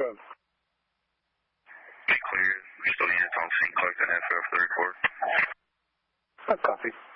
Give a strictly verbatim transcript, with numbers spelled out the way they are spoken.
twelve. Be clear. We still need to talk, so you can collect that info for the report. I copy.